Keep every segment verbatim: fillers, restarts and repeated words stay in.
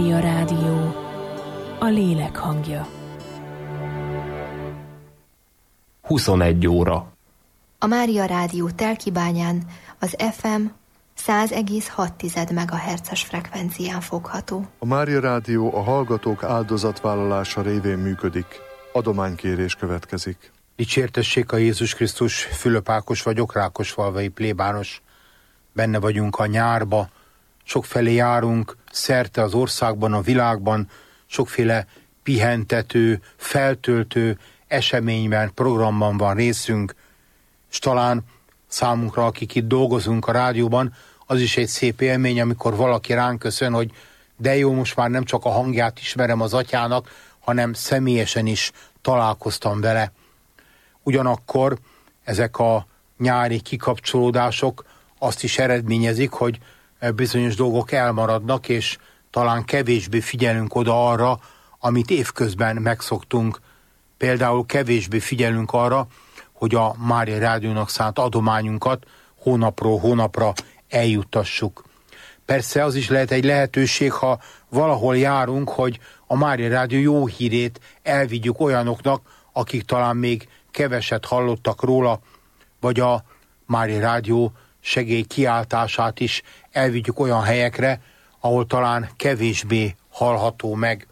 A rádió, a lélek hangja. huszonegy óra. A Mária Rádió Telkibányán az ef em száz egész hat megahertzes frekvencián fogható. A Mária Rádió a hallgatók áldozatvállalása révén működik. Adománykérés következik. Dicsértessék a Jézus Krisztus, Fülöp Ákos vagyok, Rákosfalvai plébános. Benne vagyunk a nyárba, sokfelé járunk, szerte az országban, a világban, sokféle pihentető, feltöltő eseményben, programban van részünk, és talán számunkra, akik itt dolgozunk a rádióban, az is egy szép élmény, amikor valaki ránk köszön, hogy de jó, most már nem csak a hangját ismerem az atyának, hanem személyesen is találkoztam vele. Ugyanakkor ezek a nyári kikapcsolódások azt is eredményezik, hogy bizonyos dolgok elmaradnak, és talán kevésbé figyelünk oda arra, amit évközben megszoktunk. Például kevésbé figyelünk arra, hogy a Mária Rádiónak szánt adományunkat hónapról hónapra eljuttassuk. Persze az is lehet egy lehetőség, ha valahol járunk, hogy a Mária Rádió jó hírét elvigyük olyanoknak, akik talán még keveset hallottak róla, vagy a Mária Rádió segély kiáltását is elvigyük olyan helyekre, ahol talán kevésbé hallható meg.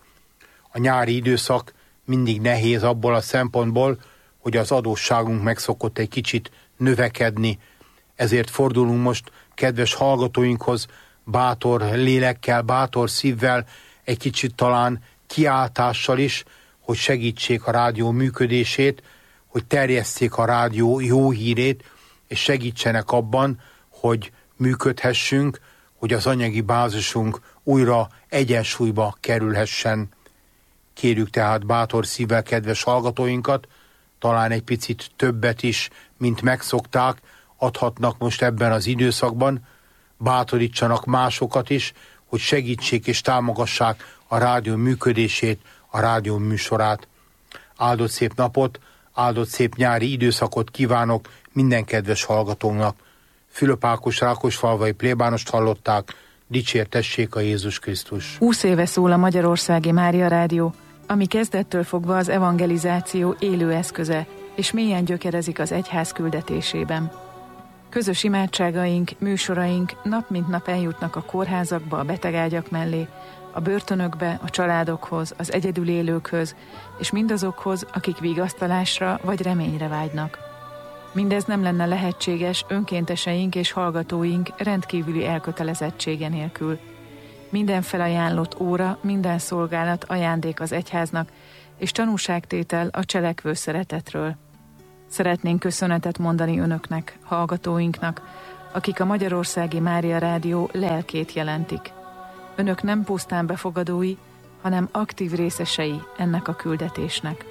A nyári időszak mindig nehéz abból a szempontból, hogy az adósságunk meg szokott egy kicsit növekedni. Ezért fordulunk most kedves hallgatóinkhoz bátor lélekkel, bátor szívvel, egy kicsit talán kiáltással is, hogy segítsék a rádió működését, hogy terjesszék a rádió jó hírét, és segítsenek abban, hogy működhessünk, hogy az anyagi bázisunk újra egyensúlyba kerülhessen. Kérjük tehát bátor szívvel kedves hallgatóinkat, talán egy picit többet is, mint megszokták, adhatnak most ebben az időszakban, bátorítsanak másokat is, hogy segítsék és támogassák a rádió működését, a rádió műsorát. Áldott szép napot, áldott szép nyári időszakot kívánok minden kedves hallgatónak. Fülöp Ákos Rákosfalvai plébánost hallották, dicsértessék a Jézus Krisztus. húsz éve szól a Magyarországi Mária Rádió, ami kezdettől fogva az evangelizáció élő eszköze, és mélyen gyökerezik az egyház küldetésében. Közös imádságaink, műsoraink nap mint nap eljutnak a kórházakba, a betegágyak mellé, a börtönökbe, a családokhoz, az egyedül élőkhöz, és mindazokhoz, akik vigasztalásra vagy reményre vágynak. Mindez nem lenne lehetséges önkénteseink és hallgatóink rendkívüli elkötelezettsége nélkül. Minden felajánlott óra, minden szolgálat ajándék az egyháznak, és tanúságtétel a cselekvő szeretetről. Szeretnénk köszönetet mondani önöknek, hallgatóinknak, akik a Magyarországi Mária Rádió lelkét jelentik. Önök nem pusztán befogadói, hanem aktív részesei ennek a küldetésnek.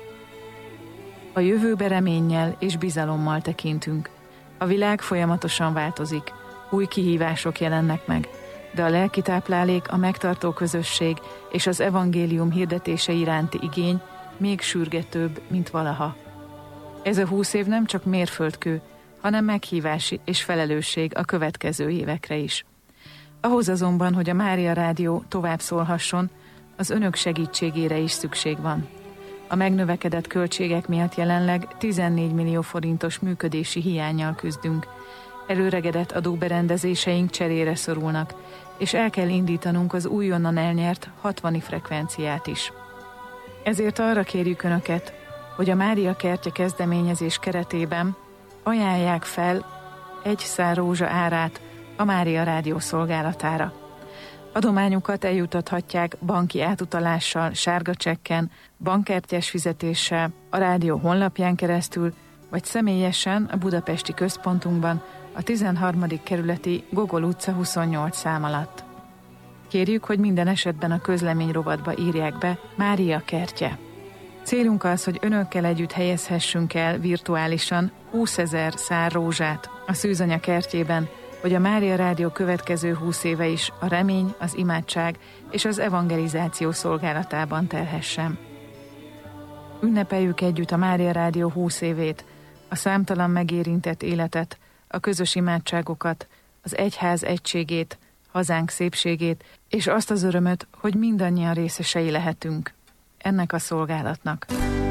A jövőbe reménnyel és bizalommal tekintünk. A világ folyamatosan változik, új kihívások jelennek meg, de a lelki táplálék, a megtartó közösség és az evangélium hirdetése iránti igény még sürgetőbb, mint valaha. Ez a húsz év nem csak mérföldkő, hanem meghívás és felelősség a következő évekre is. Ahhoz azonban, hogy a Mária Rádió tovább szólhasson, az önök segítségére is szükség van. A megnövekedett költségek miatt jelenleg tizennégy millió forintos működési hiánnyal küzdünk. Előregedett adóberendezéseink cserére szorulnak, és el kell indítanunk az újonnan elnyert hatvani frekvenciát is. Ezért arra kérjük önöket, hogy a Mária Kertje kezdeményezés keretében ajánlják fel egy szár rózsa árát a Mária Rádió szolgálatára. Adományukat eljutathatják banki átutalással, sárga csekken, bankkártyás fizetéssel, a rádió honlapján keresztül, vagy személyesen a budapesti központunkban, a tizenharmadik kerületi Gogol utca huszonnyolc szám alatt. Kérjük, hogy minden esetben a közlemény rovatba írják be Mária Kertje. Célunk az, hogy önökkel együtt helyezhessünk el virtuálisan húszezer szár rózsát a Szűzanya kertjében, hogy a Mária Rádió következő húsz éve is a remény, az imádság és az evangelizáció szolgálatában telhessen. Ünnepeljük együtt a Mária Rádió húsz évét, a számtalan megérintett életet, a közös imádságokat, az egyház egységét, hazánk szépségét, és azt az örömöt, hogy mindannyian részesei lehetünk ennek a szolgálatnak.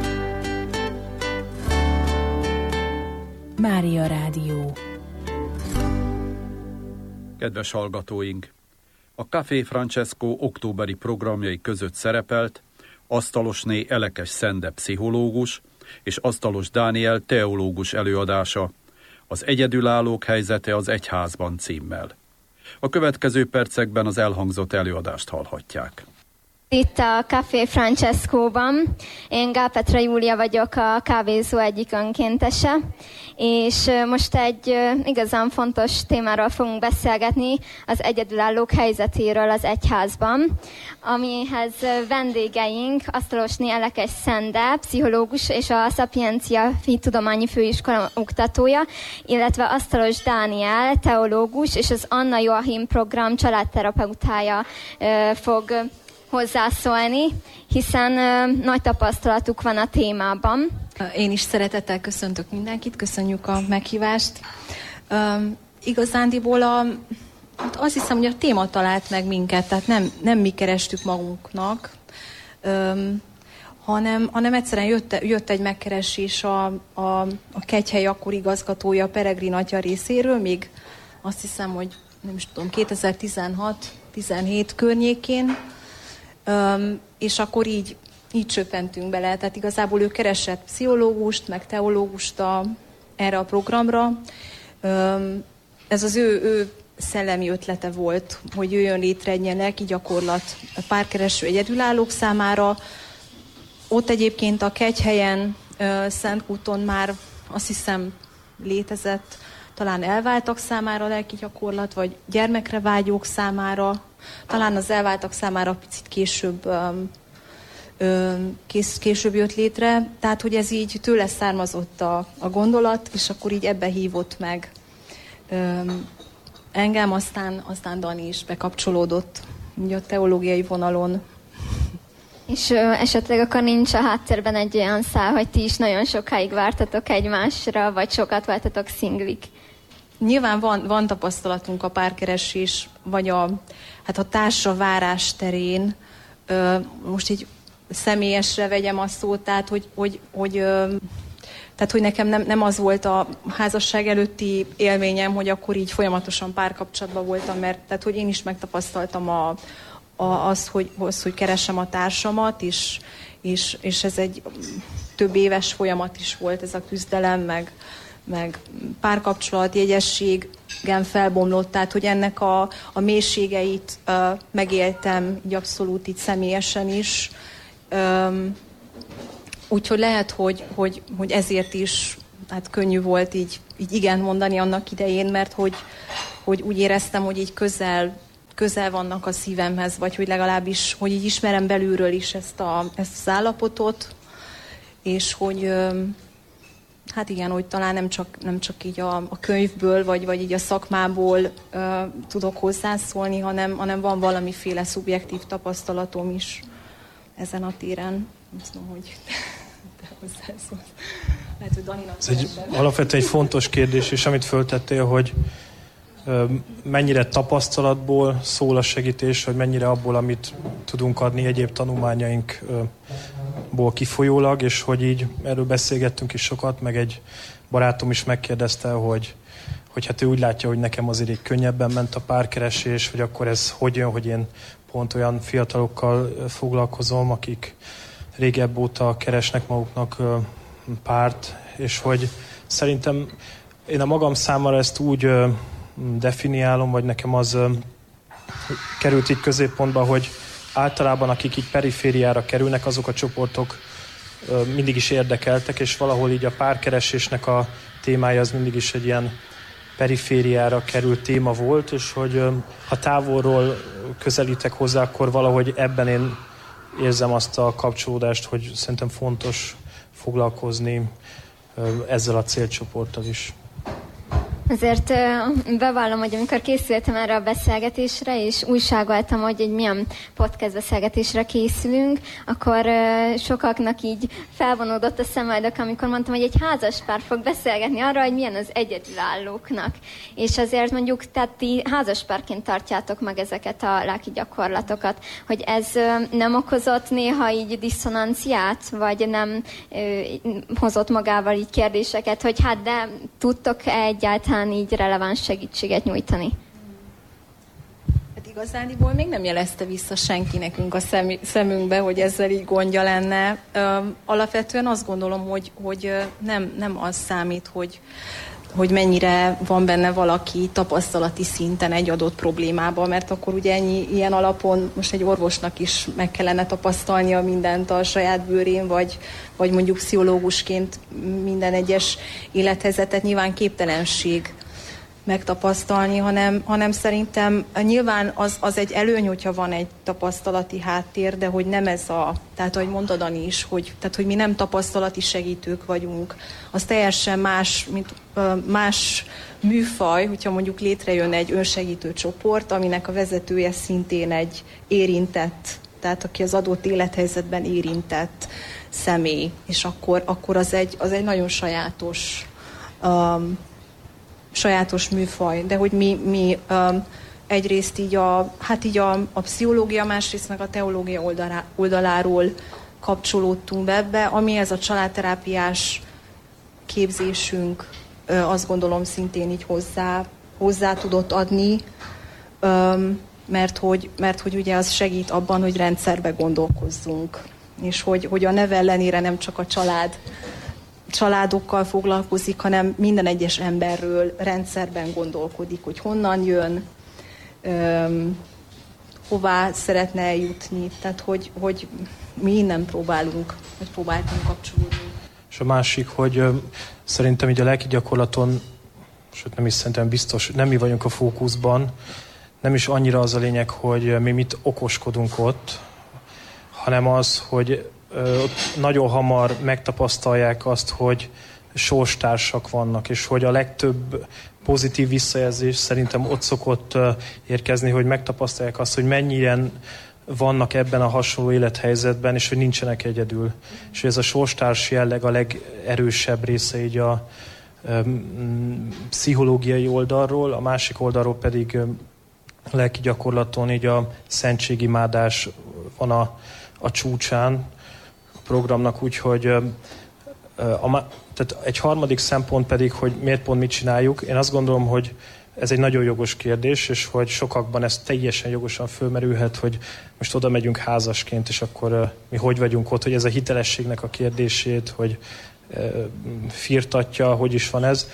Mária Rádió. Kedves hallgatóink! A Café Francesco októberi programjai között szerepelt Asztalosné Elekes Szende pszichológus és Asztalos Dániel teológus előadása, az Egyedülállók helyzete az egyházban címmel. A következő percekben az elhangzott előadást hallhatják. Itt a Café Francesco-ban. Én Gálpetra Júlia vagyok, a kávézó egyik önkéntese, és most egy igazán fontos témáról fogunk beszélgetni, az egyedülállók helyzetéről az egyházban, amihez vendégeink Asztalosné Elekes Szende, pszichológus és a Szapiencia Tudományi Főiskola oktatója, illetve Asztalos Dániel, teológus és az Anna Joachim program családterapeutája fog hozzászólni, hiszen uh, nagy tapasztalatuk van a témában. Én is szeretettel köszöntök mindenkit, köszönjük a meghívást. Um, igazándiból a, azt hiszem, hogy a téma talált meg minket, tehát nem, nem mi kerestük magunknak, um, hanem, hanem egyszerűen jött, jött egy megkeresés a, a, a Kegyhely akkor igazgatója, Peregrin atya részéről, még azt hiszem, hogy nem is tudom, kétezer-tizenhat tizenhét környékén, Um, és akkor így, így csöppentünk bele. Tehát igazából ő keresett pszichológust, meg teológust a, erre a programra. Um, ez az ő, ő szellemi ötlete volt, hogy jöjjön létre egy ilyen lelki gyakorlat a párkereső egyedülállók számára. Ott egyébként a Kegyhelyen, uh, Szentkúton már azt hiszem létezett, talán elváltak számára a lelki gyakorlat, vagy gyermekre vágyók számára, talán az elváltak számára picit később, um, um, kés, később jött létre, tehát hogy ez így tőle származott a, a gondolat, és akkor így ebbe hívott meg um, engem, aztán, aztán Dani is bekapcsolódott így a teológiai vonalon. És ö, esetleg akkor nincs a háttérben egy olyan szál, hogy ti is nagyon sokáig vártatok egymásra, vagy sokat vártatok szinglik? Nyilván van, van tapasztalatunk a párkeresés, vagy a, hát a társra várás terén. Ö, most így személyesre vegyem a szót, tehát hogy, hogy, hogy, ö, tehát, hogy nekem nem, nem az volt a házasság előtti élményem, hogy akkor így folyamatosan párkapcsolatban voltam, mert tehát, hogy én is megtapasztaltam a, a, azt, hogy, az, hogy keresem a társamat, és, és, és ez egy több éves folyamat is volt ez a küzdelem, meg meg párkapcsolat, jegyességen felbomlott, tehát hogy ennek a, a mélységeit uh, megéltem, így abszolút így személyesen is. Um, úgyhogy lehet, hogy, hogy, hogy ezért is hát könnyű volt így, így igen mondani annak idején, mert hogy, hogy úgy éreztem, hogy így közel, közel vannak a szívemhez, vagy hogy legalábbis, hogy így ismerem belülről is ezt, a, ezt az állapotot, és hogy um, hát igen, hogy talán nem csak, nem csak így a, a könyvből, vagy, vagy így a szakmából uh, tudok hozzászólni, hanem, hanem van valamiféle szubjektív tapasztalatom is ezen a téren. Azt mondom, hogy te hozzászólsz. Lehet, hogy Daninak ez egy alapvetően egy fontos kérdés, és amit föltettél, hogy uh, mennyire tapasztalatból szól a segítés, hogy mennyire abból, amit tudunk adni egyéb tanulmányainkból kifolyólag, és hogy így erről beszélgettünk is sokat, meg egy barátom is megkérdezte, hogy, hogy hát ő úgy látja, hogy nekem azért így könnyebben ment a párkeresés, hogy akkor ez hogy jön, hogy én pont olyan fiatalokkal foglalkozom, akik régebb óta keresnek maguknak párt, és hogy szerintem én a magam számára ezt úgy definiálom, vagy nekem az került így középpontba, hogy általában akik így perifériára kerülnek, azok a csoportok mindig is érdekeltek, és valahol így a párkeresésnek a témája az mindig is egy ilyen perifériára került téma volt, és hogy ha távolról közelítek hozzá, akkor valahogy ebben én érzem azt a kapcsolódást, hogy szerintem fontos foglalkozni ezzel a célcsoporttal is. Azért bevallom, hogy amikor készültem erre a beszélgetésre, és újságoltam, hogy egy milyen podcast beszélgetésre készülünk, akkor sokaknak így felvonódott a szemöldök, amikor mondtam, hogy egy házaspár fog beszélgetni arra, hogy milyen az egyedülállóknak. És azért mondjuk, tehát ti házaspárként tartjátok meg ezeket a lelki gyakorlatokat, hogy ez nem okozott néha így diszonanciát, vagy nem hozott magával így kérdéseket, hogy hát de tudtok-e egyáltalán így releváns segítséget nyújtani? Hát igazániból még nem jelezte vissza senki nekünk a szem, szemünkbe, hogy ezzel így gondja lenne. Alapvetően azt gondolom, hogy, hogy nem, nem az számít, hogy hogy mennyire van benne valaki tapasztalati szinten egy adott problémában, mert akkor ugye ennyi ilyen alapon most egy orvosnak is meg kellene tapasztalnia mindent a saját bőrén, vagy, vagy mondjuk pszichológusként minden egyes élethelyzetet nyilván képtelenség megtapasztalni, hanem, hanem szerintem nyilván az, az egy előny, hogyha van egy tapasztalati háttér, de hogy nem ez a, tehát ahogy mondod Ani is, hogy, tehát, hogy mi nem tapasztalati segítők vagyunk, az teljesen más, mint más műfaj, hogyha mondjuk létrejön egy önsegítő csoport, aminek a vezetője szintén egy érintett, tehát aki az adott élethelyzetben érintett személy, és akkor, akkor az, egy, az egy nagyon sajátos um, sajátos műfaj, de hogy mi, mi um, egyrészt így a, hát így a, a pszichológia, másrészt meg a teológia oldalá, oldaláról kapcsolódtunk be ebbe, ami ez a családterápiás képzésünk, uh, azt gondolom szintén így hozzá, hozzá tudott adni, um, mert, hogy, mert hogy ugye az segít abban, hogy rendszerbe gondolkozzunk, és hogy, hogy a neve ellenére nem csak a család családokkal foglalkozik, hanem minden egyes emberről rendszerben gondolkodik, hogy honnan jön, öm, hová szeretne eljutni, tehát hogy, hogy mi innen próbálunk, vagy próbáltunk kapcsolódni. És a másik, hogy ö, szerintem így a lelki gyakorlaton, sőt nem is szerintem biztos, nem mi vagyunk a fókuszban, nem is annyira az a lényeg, hogy mi mit okoskodunk ott, hanem az, hogy ott nagyon hamar megtapasztalják azt, hogy sorstársak vannak, és hogy a legtöbb pozitív visszajelzés szerintem ott szokott érkezni, hogy megtapasztalják azt, hogy mennyien vannak ebben a hasonló élethelyzetben, és hogy nincsenek egyedül. És hogy ez a sorstárs jelleg a legerősebb része így a um, pszichológiai oldalról, a másik oldalról pedig um, a lelki gyakorlaton így a szentségimádás van a, a csúcsán programnak, úgyhogy a, tehát egy harmadik szempont pedig, hogy miért pont mit csináljuk. Én azt gondolom, hogy ez egy nagyon jogos kérdés, és hogy sokakban ez teljesen jogosan fölmerülhet, hogy most oda megyünk házasként, és akkor mi hogy vagyunk ott, hogy ez a hitelességnek a kérdését, hogy firtatja, hogy is van ez.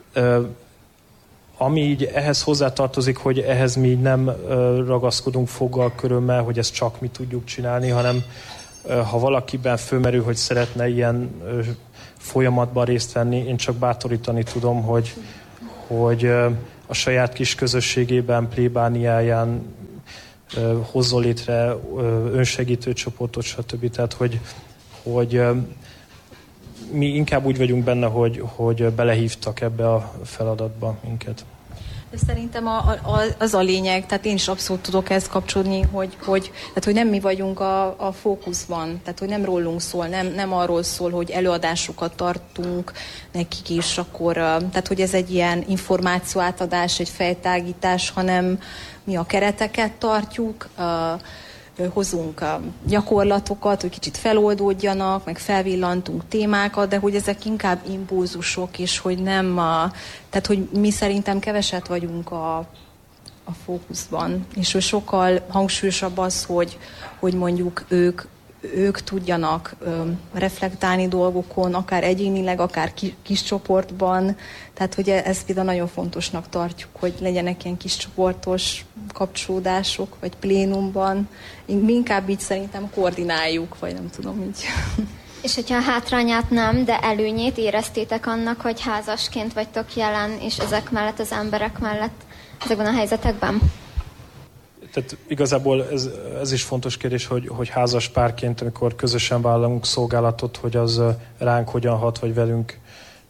Ami így ehhez hozzátartozik, hogy ehhez mi nem ragaszkodunk foggal, körömmel, hogy ezt csak mi tudjuk csinálni, hanem ha valakiben fölmerül, hogy szeretne ilyen ö, folyamatban részt venni, én csak bátorítani tudom, hogy, hogy ö, a saját kis közösségében, plébániáján ö, hozzon létre ö, önsegítő csoportot, stb. Tehát, hogy, hogy ö, mi inkább úgy vagyunk benne, hogy, hogy belehívtak ebbe a feladatba minket. De szerintem a, a, az a lényeg, tehát én is abszolút tudok ezt kapcsolni, hogy, hogy, tehát, hogy nem mi vagyunk a, a fókuszban, tehát hogy nem rólunk szól, nem, nem arról szól, hogy előadásokat tartunk nekik is, akkor, tehát hogy ez egy ilyen információátadás, egy fejtágítás, hanem mi a kereteket tartjuk, hozunk gyakorlatokat, hogy kicsit feloldódjanak, meg felvillantunk témákat, de hogy ezek inkább impulzusok, és hogy nem a, tehát hogy mi szerintem keveset vagyunk a, a fókuszban, és hogy sokkal hangsúlyosabb az, hogy, hogy mondjuk ők ők tudjanak ö, reflektálni dolgokon, akár egyénileg, akár ki, kis csoportban. Tehát, hogy ezt például nagyon fontosnak tartjuk, hogy legyenek ilyen kis csoportos kapcsolódások, vagy plénumban. Mi inkább így szerintem koordináljuk, vagy nem tudom így. És hogyha a hátrányát nem, de előnyét éreztétek annak, hogy házasként vagytok jelen, és ezek mellett az emberek mellett ezekben a helyzetekben? Tehát igazából ez, ez is fontos kérdés, hogy, hogy házas párként, amikor közösen vállalunk szolgálatot, hogy az ránk hogyan hat, vagy velünk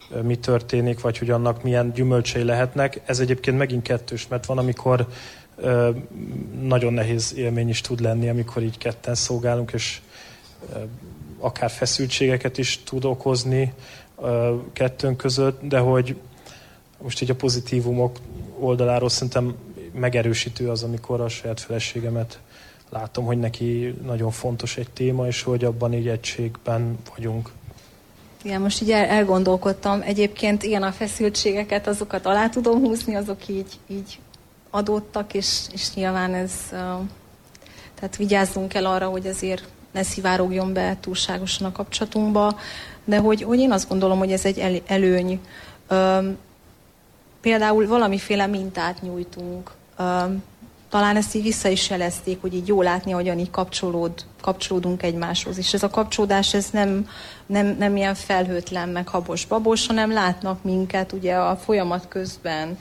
mi történik, vagy hogy annak milyen gyümölcsei lehetnek. Ez egyébként megint kettős, mert van, amikor ö, nagyon nehéz élmény is tud lenni, amikor így ketten szolgálunk, és ö, akár feszültségeket is tud okozni ö, kettőnk között, de hogy most így a pozitívumok oldaláról szerintem megerősítő az, amikor a saját feleségemet látom, hogy neki nagyon fontos egy téma, és hogy abban így egységben vagyunk. Igen, most így el, elgondolkodtam. Egyébként ilyen a feszültségeket, azokat alá tudom húzni, azok így, így adódtak, és, és nyilván ez, uh, tehát vigyázzunk el arra, hogy azért ne szivárogjon be túlságosan a kapcsolatunkba, de hogy, hogy én azt gondolom, hogy ez egy el, előny. Um, például valamiféle mintát nyújtunk. Um, talán ezt így vissza is jelezték, hogy így jó látni, hogyan így kapcsolód, kapcsolódunk egymáshoz. És ez a kapcsolódás, ez nem, nem, nem ilyen felhőtlen, meg habos-babos, hanem látnak minket ugye a folyamat közben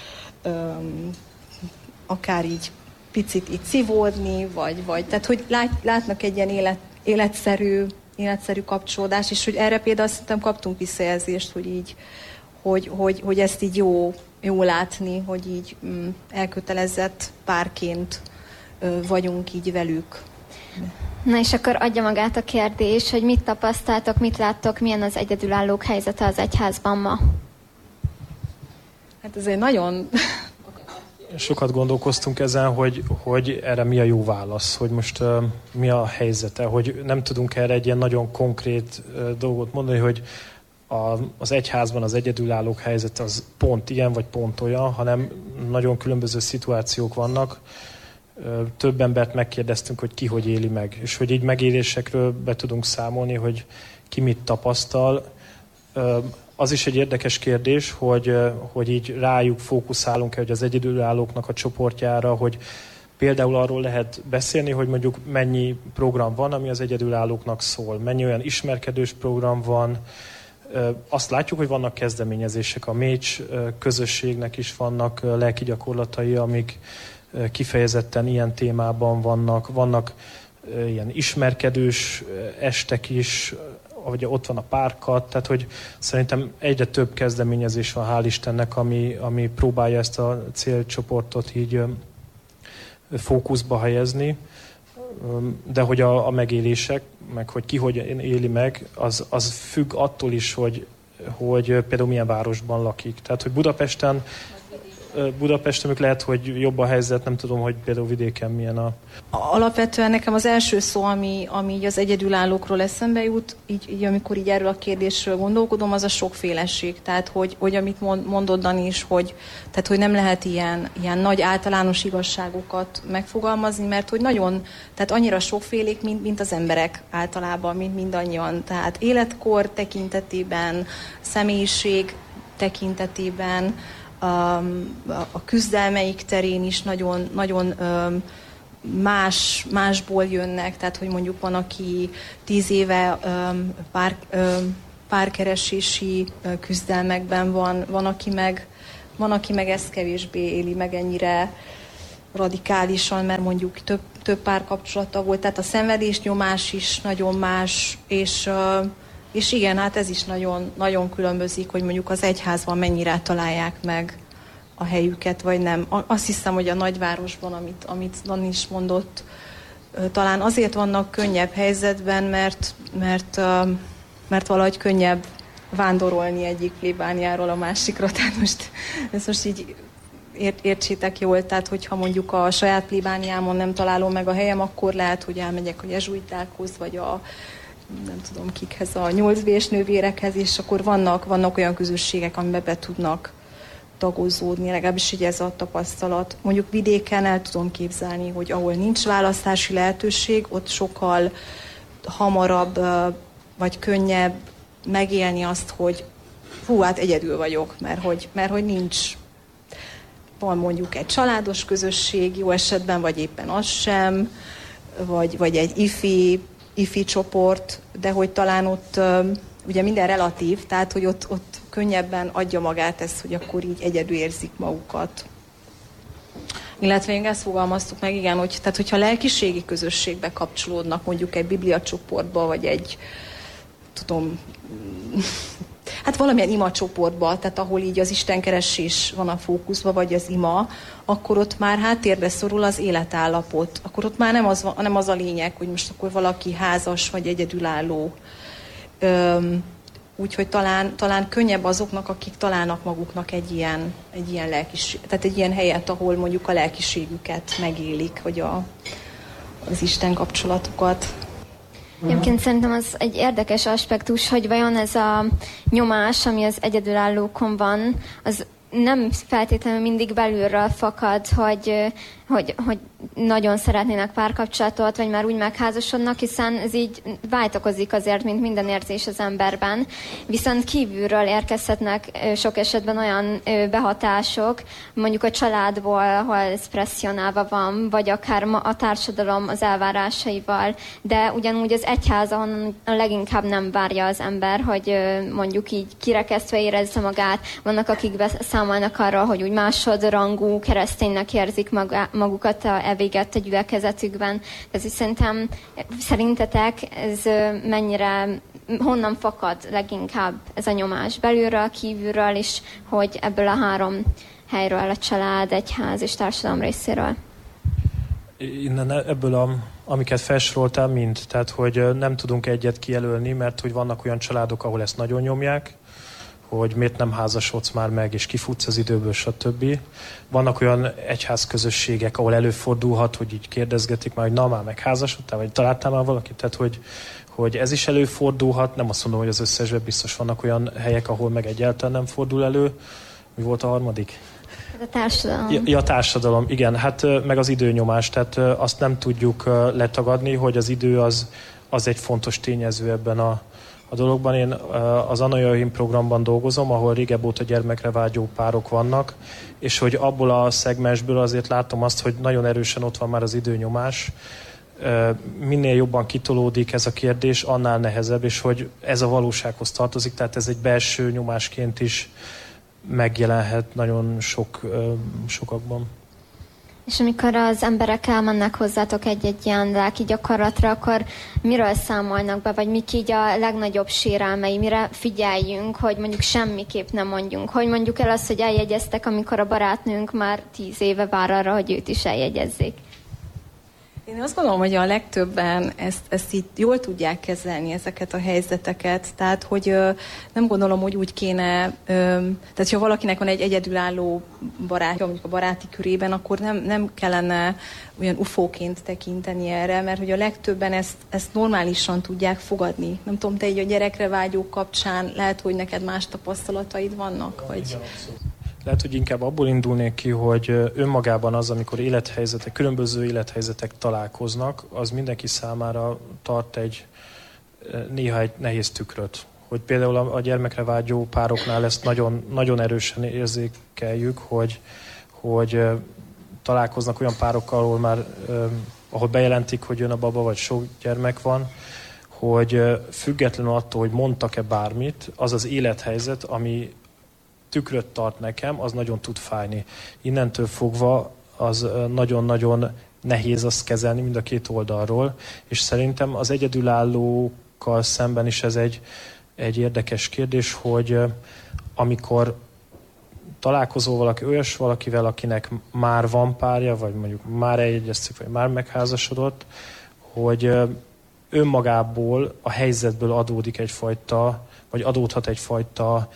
um, akár így picit így szívódni, vagy, vagy tehát hogy lát, látnak egy ilyen élet, életszerű, életszerű kapcsolódás, és hogy erre például szerintem kaptunk visszajelzést, hogy így, hogy, hogy, hogy ezt így jó, jó látni, hogy így mm, elkötelezett párként ö, vagyunk így velük. Na és akkor adja magát a kérdés, hogy mit tapasztaltok, mit láttok, milyen az egyedülállók helyzete az egyházban ma? Hát ez egy nagyon... Sokat gondolkoztunk ezen, hogy, hogy erre mi a jó válasz, hogy most uh, mi a helyzete, hogy nem tudunk erre egy ilyen nagyon konkrét uh, dolgot mondani, hogy a, az egyházban az egyedülállók helyzete az pont ilyen, vagy pont olyan, hanem nagyon különböző szituációk vannak. Uh, több embert megkérdeztünk, hogy ki hogy éli meg, és hogy így megélésekről be tudunk számolni, hogy ki mit tapasztal. Uh, Az is egy érdekes kérdés, hogy, hogy így rájuk fókuszálunk-e, hogy az egyedülállóknak a csoportjára, hogy például arról lehet beszélni, hogy mondjuk mennyi program van, ami az egyedülállóknak szól, mennyi olyan ismerkedős program van. Azt látjuk, hogy vannak kezdeményezések, a Mécs közösségnek is vannak lelki gyakorlatai, amik kifejezetten ilyen témában vannak. Vannak ilyen ismerkedős estek is, hogy ott van a párkat, tehát hogy szerintem egyre több kezdeményezés van, hál' Istennek, ami, ami próbálja ezt a célcsoportot így fókuszba helyezni, de hogy a, a megélések, meg hogy ki hogy éli meg, az, az függ attól is, hogy, hogy például milyen városban lakik. Tehát, hogy Budapesten Budapesten lehet, hogy jobb a helyzet, nem tudom, hogy például vidéken milyen a... Alapvetően nekem az első szó, ami, ami így az egyedülállókról eszembe jut, így, így amikor így erről a kérdésről gondolkodom, az a sokféleség. Tehát, hogy, hogy amit mondod, Dani is, hogy, tehát, hogy nem lehet ilyen, ilyen nagy általános igazságokat megfogalmazni, mert hogy nagyon, tehát annyira sokfélék, mint, mint az emberek általában, mint mindannyian. Tehát életkor tekintetében, személyiség tekintetében, a küzdelmeik terén is nagyon, nagyon más, másból jönnek, tehát hogy mondjuk van, aki tíz éve pár, párkeresési küzdelmekben van, van, aki meg, van, aki meg ezt kevésbé éli meg ennyire radikálisan, mert mondjuk több, több párkapcsolata volt, tehát a szenvedésnyomás is nagyon más, és És igen, hát ez is nagyon, nagyon különbözik, hogy mondjuk az egyházban mennyire találják meg a helyüket, vagy nem. Azt hiszem, hogy a nagyvárosban, amit, amit Dani is mondott, talán azért vannak könnyebb helyzetben, mert, mert, mert valahogy könnyebb vándorolni egyik plébániáról a másikra. Tehát most, ezt most így ért, értsétek jól, tehát hogyha mondjuk a saját plébániámon nem találom meg a helyem, akkor lehet, hogy elmegyek a jezsuitákhoz, vagy a nem tudom kikhez, a nyolcbés nővérekhez, és akkor vannak, vannak olyan közösségek, amiben be tudnak tagozódni, legalábbis így ez a tapasztalat. Mondjuk vidéken el tudom képzelni, hogy ahol nincs választási lehetőség, ott sokkal hamarabb vagy könnyebb megélni azt, hogy hú, hát egyedül vagyok, mert hogy, mert hogy nincs, van mondjuk egy családos közösség, jó esetben, vagy éppen az sem, vagy, vagy egy ifi, ifi csoport, de hogy talán ott ugye minden relatív, tehát hogy ott, ott könnyebben adja magát ez, hogy akkor így egyedül érzik magukat. Illetve én ezt fogalmaztuk meg, igen, hogy, tehát hogyha lelkiségi közösségbe kapcsolódnak, mondjuk egy bibliacsoportba, vagy egy, tudom, hát valamilyen ima csoportba, tehát ahol így az istenkeresés van a fókuszban, vagy az ima, akkor ott már háttérbe szorul az életállapot. Akkor ott már nem az, nem az a lényeg, hogy most akkor valaki házas, vagy egyedülálló. Öm, Úgyhogy talán, talán könnyebb azoknak, akik találnak maguknak egy ilyen, egy ilyen lelkiség, tehát egy ilyen helyet, ahol mondjuk a lelkiségüket megélik, vagy a, az Isten kapcsolatukat. Egyébként szerintem az egy érdekes aspektus, hogy vajon ez a nyomás, ami az egyedülállókon van, az nem feltétlenül mindig belülről fakad, hogy, hogy, hogy nagyon szeretnének párkapcsolatot, vagy már úgy megházasodnak, hiszen ez így változik azért, mint minden érzés az emberben. Viszont kívülről érkezhetnek sok esetben olyan behatások, mondjuk a családból, ahol ez presszionálva van, vagy akár a társadalom az elvárásaival, de ugyanúgy az egyház, ahonnan a leginkább nem várja az ember, hogy mondjuk így kirekesztve érezze magát. Vannak, akik beszámolnak arról, hogy úgy másodrangú kereszténynek érzik magukat a evéget a gyülekezetükben. Ez szerintem, szerintetek ez mennyire, honnan fakad leginkább ez a nyomás? Belülről, kívülről is, hogy ebből a három helyről, a család, egyház és társadalom részéről? Innen ebből, a, amiket felsoroltál, mind. Tehát, hogy nem tudunk egyet kijelölni, mert hogy vannak olyan családok, ahol ezt nagyon nyomják, hogy miért nem házasodsz már meg, és kifutsz az időből, stb. Vannak olyan egyházközösségek, ahol előfordulhat, hogy így kérdezgetik már, hogy na, már megházasodtál, vagy találtál már valakit, tehát hogy, hogy ez is előfordulhat. Nem azt mondom, hogy az összesben biztos vannak olyan helyek, ahol meg egyáltalán nem fordul elő. Mi volt a harmadik? A társadalom. Ja, ja, társadalom, igen. Hát meg az időnyomás, tehát azt nem tudjuk letagadni, hogy az idő az, az egy fontos tényező ebben a A dologban. Én az Anna Joachim programban dolgozom, ahol régebb óta gyermekre vágyó párok vannak, és hogy abból a szegmensből azért látom azt, hogy nagyon erősen ott van már az időnyomás. Minél jobban kitolódik ez a kérdés, annál nehezebb, és hogy ez a valósághoz tartozik, tehát ez egy belső nyomásként is megjelenhet nagyon sok, sokakban. És amikor az emberek elmennek hozzátok egy-egy ilyen lelki gyakorlatra, akkor miről számolnak be, vagy mik így a legnagyobb sérelmei, mire figyeljünk, hogy mondjuk semmiképp nem mondjunk. Hogy mondjuk el azt, hogy eljegyeztek, amikor a barátnőnk már tíz éve vár arra, hogy őt is eljegyezzék. Én azt gondolom, hogy a legtöbben ezt, ezt így jól tudják kezelni, ezeket a helyzeteket. Tehát, hogy ö, nem gondolom, hogy úgy kéne, ö, tehát ha valakinek van egy egyedülálló barátja, mondjuk a baráti körében, akkor nem, nem kellene olyan ufóként tekinteni erre, mert hogy a legtöbben ezt, ezt normálisan tudják fogadni. Nem tudom, te így a gyerekre vágyók kapcsán lehet, hogy neked más tapasztalataid vannak? Vagy... Lehet, hogy inkább abból indulnék ki, hogy önmagában az, amikor élethelyzetek, különböző élethelyzetek találkoznak, az mindenki számára tart egy néha egy nehéz tükröt. Hogy például a gyermekre vágyó pároknál ezt nagyon, nagyon erősen érzékeljük, hogy, hogy találkoznak olyan párokkal, ahol már ahol bejelentik, hogy jön a baba, vagy sok gyermek van, hogy függetlenül attól, hogy mondtak-e bármit, az az élethelyzet, ami tükröt tart nekem, az nagyon tud fájni. Innentől fogva az nagyon-nagyon nehéz azt kezelni mind a két oldalról, és szerintem az egyedülállókkal szemben is ez egy, egy érdekes kérdés, hogy amikor találkozol valaki, olyas valakivel, akinek már van párja, vagy mondjuk már eljegyezték, vagy már megházasodott, hogy önmagából, a helyzetből adódik egyfajta, vagy adódhat egyfajta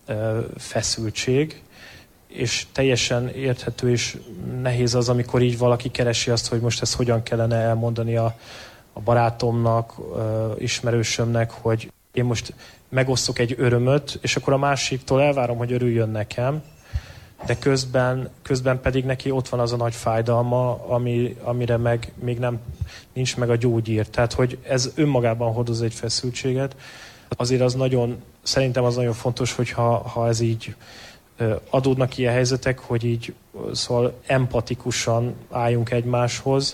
feszültség, és teljesen érthető és nehéz az, amikor így valaki keresi azt, hogy most ezt hogyan kellene elmondani a, a barátomnak, ismerősömnek, hogy én most megosztok egy örömöt, és akkor a másiktól elvárom, hogy örüljön nekem, de közben, közben pedig neki ott van az a nagy fájdalma, ami, amire meg még nem nincs meg a gyógyír. Tehát, hogy ez önmagában hordoz egy feszültséget. Azért az nagyon, szerintem az nagyon fontos, hogy ha, ha ez így adódnak ilyen helyzetek, hogy így szóval empatikusan álljunk egymáshoz,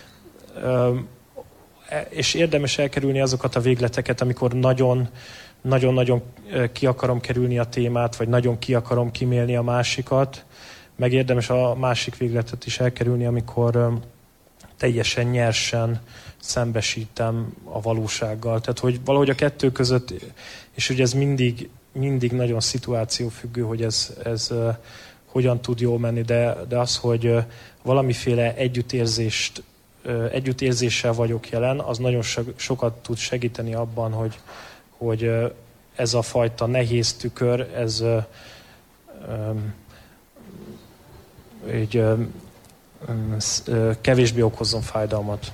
és érdemes elkerülni azokat a végleteket, amikor nagyon nagyon-nagyon ki akarom kerülni a témát, vagy nagyon ki akarom kimélni a másikat, meg érdemes a másik végletet is elkerülni, amikor teljesen nyersen szembesítem a valósággal. Tehát, hogy valahogy a kettő között, és ugye ez mindig, mindig nagyon szituációfüggő, hogy ez, ez uh, hogyan tud jól menni, de, de az, hogy uh, valamiféle együttérzést, uh, együttérzéssel vagyok jelen, az nagyon so- sokat tud segíteni abban, hogy, hogy uh, ez a fajta nehéz tükör, ez uh, um, így um, um, kevésbé okozzon fájdalmat.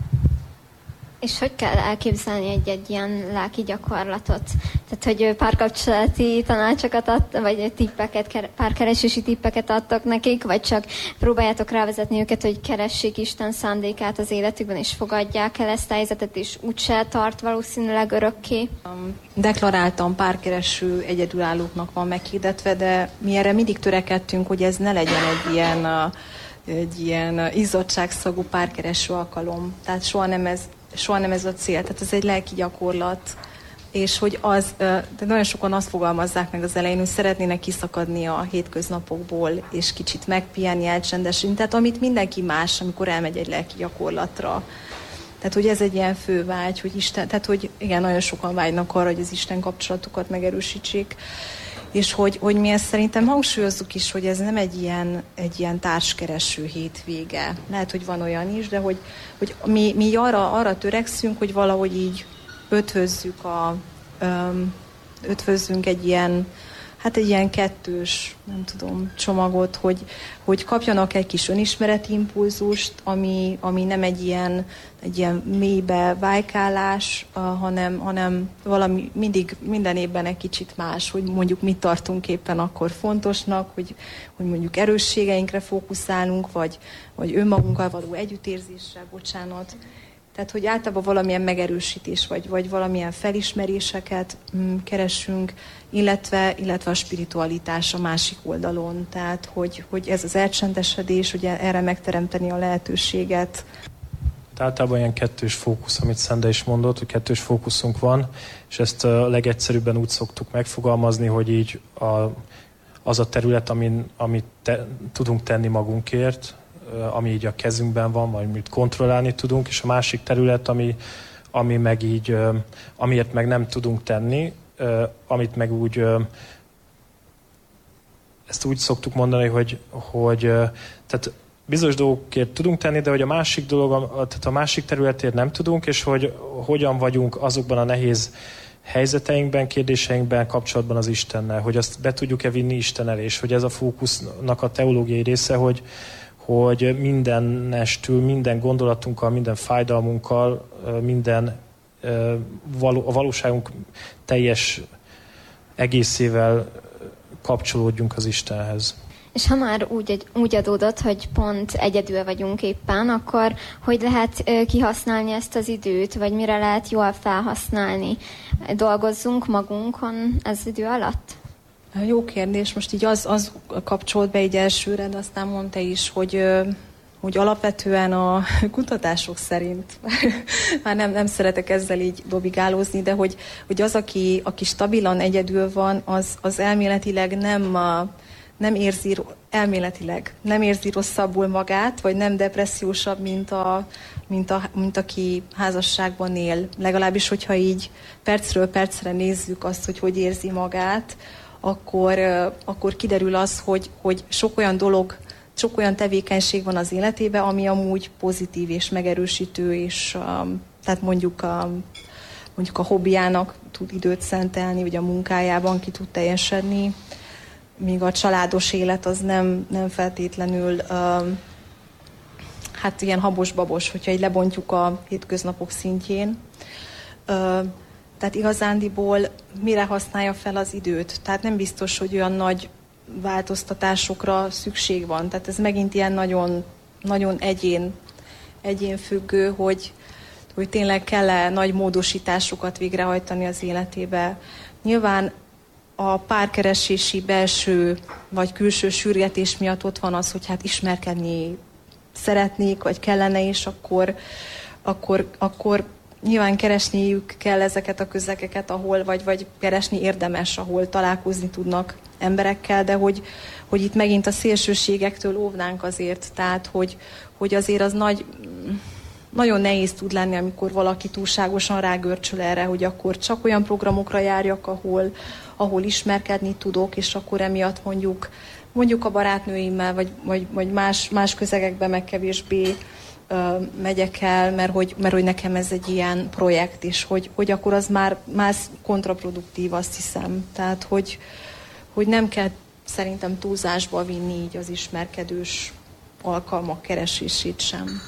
És hogy kell elképzelni egy-egy ilyen lelki gyakorlatot? Tehát, hogy párkapcsolati tanácsokat ad, vagy tippeket, párkeresési tippeket adtak nekik, vagy csak próbáljátok rávezetni őket, hogy keressék Isten szándékát az életükben, és fogadják el ezt a helyzetet, és úgyse tart valószínűleg örökké? Deklaráltan párkereső egyedülállóknak van meghirdetve, de mi erre mindig törekedtünk, hogy ez ne legyen egy ilyen, egy ilyen izzadságszagú párkereső alkalom. Tehát soha nem ez soha nem ez a cél, tehát ez egy lelki gyakorlat, és hogy az, de nagyon sokan azt fogalmazzák meg az elején, hogy szeretnének kiszakadni a hétköznapokból, és kicsit megpihenni, elcsendesülni, tehát amit mindenki más, amikor elmegy egy lelki gyakorlatra. Tehát, hogy ez egy ilyen fő vágy, hogy Isten, tehát, hogy igen, nagyon sokan vágynak arra, hogy az Isten kapcsolatukat megerősítsék, és hogy, hogy mi ezt szerintem hangsúlyozzuk is, hogy ez nem egy ilyen, egy ilyen társkereső hétvége. Lehet, hogy van olyan is, de hogy, hogy mi, mi arra, arra törekszünk, hogy valahogy így ötvözzük a, öm, ötvözzünk egy ilyen, hát egy ilyen kettős, nem tudom, csomagot, hogy, hogy kapjanak egy kis önismereti impulzust, ami, ami nem egy ilyen, egy ilyen mélybe vájkálás, uh, hanem, hanem valami mindig minden évben egy kicsit más, hogy mondjuk mit tartunk éppen akkor fontosnak, hogy, hogy mondjuk erősségeinkre fókuszálunk, vagy, vagy önmagunkkal való együttérzésre, bocsánat. Tehát, hogy általában valamilyen megerősítés, vagy, vagy valamilyen felismeréseket mm, keresünk, illetve, illetve a spiritualitás a másik oldalon. Tehát, hogy, hogy ez az elcsendesedés, hogy erre megteremteni a lehetőséget. Általában ilyen kettős fókusz, amit Szende is mondott, hogy kettős fókuszunk van, és ezt a legegyszerűbben úgy szoktuk megfogalmazni, hogy így a, az a terület, amin, amit te, tudunk tenni magunkért, ami így a kezünkben van, vagy amit kontrollálni tudunk, és a másik terület, ami, ami meg így, amiért meg nem tudunk tenni, amit meg úgy, ezt úgy szoktuk mondani, hogy, hogy tehát bizonyos dolgokért tudunk tenni, de hogy a másik dolog, tehát a másik területért nem tudunk, és hogy hogyan vagyunk azokban a nehéz helyzeteinkben, kérdéseinkben kapcsolatban az Istennel, hogy azt be tudjuk-e vinni Isten elé, és hogy ez a fókusznak a teológiai része, hogy hogy mindennestül, minden gondolatunkkal, minden fájdalmunkkal, minden a valóságunk teljes egészével kapcsolódjunk az Istenhez. És ha már úgy, úgy adódott, hogy pont egyedül vagyunk éppen, akkor hogy lehet kihasználni ezt az időt, vagy mire lehet jól felhasználni? Dolgozzunk magunkon ez idő alatt? Jó kérdés. Most így az, az kapcsolt be egy elsőre, de aztán mondta is, hogy, hogy alapvetően a kutatások szerint, már nem, nem szeretek ezzel így dobigálózni, de hogy, hogy az, aki, aki stabilan egyedül van, az, az elméletileg nem, nem érzi, elméletileg nem érzi rosszabbul magát, vagy nem depressziósabb, mint, a, mint, a, mint aki házasságban él. Legalábbis, hogyha így percről percre nézzük azt, hogy hogy érzi magát, Akkor, akkor kiderül az, hogy, hogy sok olyan dolog, sok olyan tevékenység van az életében, ami amúgy pozitív és megerősítő, és um, tehát mondjuk a, mondjuk a hobbiának tud időt szentelni, vagy a munkájában ki tud teljesedni, míg a családos élet az nem, nem feltétlenül um, hát ilyen habos-babos, hogyha így lebontjuk a hétköznapok szintjén. Uh, Tehát igazándiból mire használja fel az időt? Tehát nem biztos, hogy olyan nagy változtatásokra szükség van. Tehát ez megint ilyen nagyon, nagyon egyén, egyén függő, hogy, hogy tényleg kell-e nagy módosításokat végrehajtani az életébe. Nyilván a párkeresési belső vagy külső sürgetés miatt ott van az, hogy hát ismerkedni szeretnék, vagy kellene, és akkor, akkor, akkor nyilván keresniük kell ezeket a közegeket, ahol, vagy, vagy keresni érdemes, ahol találkozni tudnak emberekkel, de hogy, hogy itt megint a szélsőségektől óvnánk azért, tehát hogy, hogy azért az nagy, nagyon nehéz tud lenni, amikor valaki túlságosan rágörcsöl erre, hogy akkor csak olyan programokra járjak, ahol, ahol ismerkedni tudok, és akkor emiatt mondjuk, mondjuk a barátnőimmel, vagy, vagy, vagy más, más közegekben meg kevésbé uh, megyek el, mert hogy, mert hogy nekem ez egy ilyen projekt, és hogy, hogy akkor az már, már kontraproduktív, azt hiszem. Tehát, hogy, hogy nem kell szerintem túlzásba vinni így az ismerkedős alkalmak keresését sem.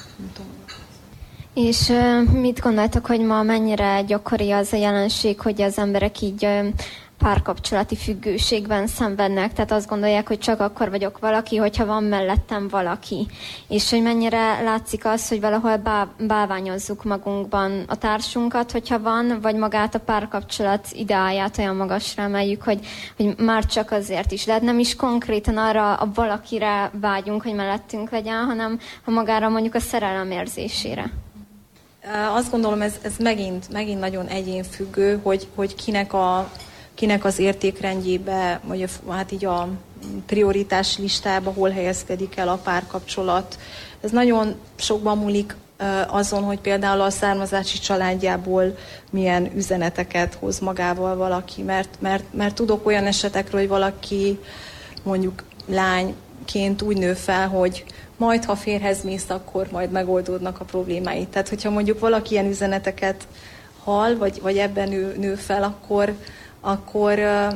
És uh, mit gondoltok, hogy ma mennyire gyakori az a jelenség, hogy az emberek így uh, párkapcsolati függőségben szenvednek, tehát azt gondolják, hogy csak akkor vagyok valaki, hogyha van mellettem valaki. És hogy mennyire látszik az, hogy valahol bá- bálványozzuk magunkban a társunkat, hogyha van, vagy magát a párkapcsolat ideáját olyan magasra emeljük, hogy, hogy már csak azért is. Lehet nem is konkrétan arra a valakire vágyunk, hogy mellettünk legyen, hanem ha magára mondjuk a szerelem érzésére. Azt gondolom, ez, ez megint, megint nagyon egyénfüggő, hogy, hogy kinek a kinek az értékrendjébe, vagy a, hát így a prioritás listába hol helyezkedik el a párkapcsolat. Ez nagyon sokban múlik uh, azon, hogy például a származási családjából milyen üzeneteket hoz magával valaki, mert, mert, mert tudok olyan esetekről, hogy valaki mondjuk lányként úgy nő fel, hogy majd, ha férhez mész, akkor majd megoldódnak a problémái. Tehát, hogyha mondjuk valaki ilyen üzeneteket hall, vagy, vagy ebben nő, nő fel, akkor akkor uh,